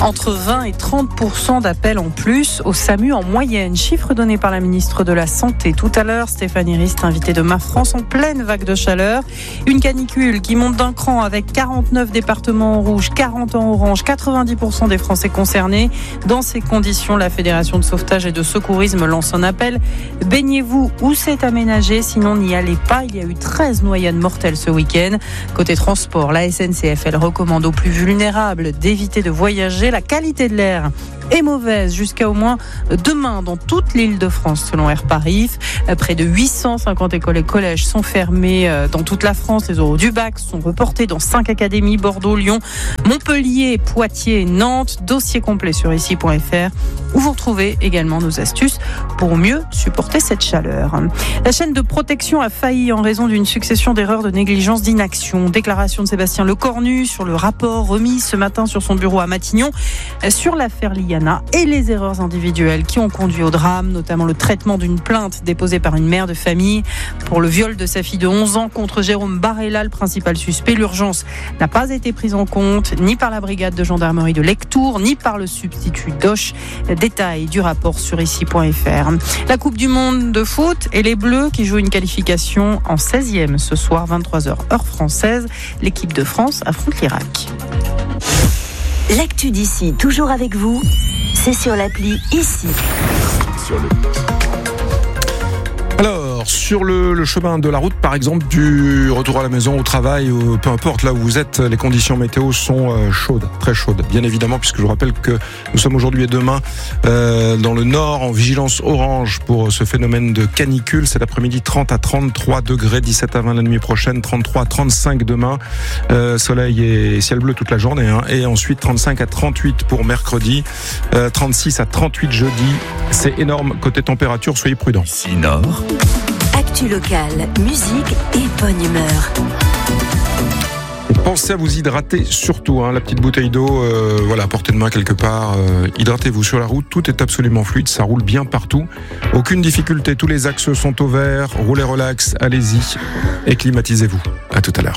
Entre 20 et 30% d'appels en plus au SAMU en moyenne. Chiffre donné par la ministre de la Santé tout à l'heure, Stéphanie Rist, invitée de Ma France en pleine vague de chaleur. Une canicule qui monte d'un cran avec 49 départements en rouge, 40 en orange, 90% des Français concernés. Dans ces conditions, la Fédération de sauvetage et de secourisme lance un appel. Baignez-vous où c'est aménagé, sinon n'y allez pas. Il y a eu 13 noyades mortelles ce week-end. Côté transport, la SNCF, elle recommande aux plus vulnérables d'éviter de voyager. La qualité de l'air est mauvaise jusqu'à au moins demain dans toute l'Île-de-France selon Air Paris. Près de 850 écoles et collèges sont fermés dans toute la France. Les oraux du bac sont reportés dans 5 académies, Bordeaux, Lyon, Montpellier, Poitiers et Nantes. Dossier complet sur ici.fr où vous retrouvez également nos astuces pour mieux supporter cette chaleur. La chaîne de protection a failli en raison d'une succession d'erreurs, de négligence, d'inaction. Déclaration de Sébastien Lecornu sur le rapport remis ce matin sur son bureau à Matignon sur l'affaire Liana et les erreurs individuelles qui ont conduit au drame, notamment le traitement d'une plainte déposée par une mère de famille pour le viol de sa fille de 11 ans contre Jérôme Barella, le principal suspect. L'urgence n'a pas été prise en compte ni par la brigade de gendarmerie de Lectoure, ni par le substitut d'Auch. Détail du rapport sur ici.fr. La Coupe du Monde de foot et les Bleus qui jouent une qualification en 16e ce soir, 23h heure française. L'équipe de France affronte l'Irak. L'actu d'ici, toujours avec vous, c'est sur l'appli Ici. Alors, sur le chemin de la route, par exemple, du retour à la maison, au travail, peu importe là où vous êtes, les conditions météo sont chaudes, très chaudes, bien évidemment, puisque je vous rappelle que nous sommes aujourd'hui et demain dans le nord en vigilance orange pour ce phénomène de canicule. Cet après-midi, 30 à 33 degrés, 17 à 20 la nuit prochaine, 33 à 35 demain, soleil et ciel bleu toute la journée, et ensuite 35 à 38 pour mercredi, 36 à 38 jeudi. C'est énorme côté température, soyez prudents. Ici Nord. Actu locale, musique et bonne humeur. Pensez à vous hydrater surtout, la petite bouteille d'eau, à portée de main quelque part. Hydratez-vous sur la route, tout est absolument fluide, ça roule bien partout. Aucune difficulté, tous les axes sont au vert. Roulez relax, allez-y et climatisez-vous. À tout à l'heure.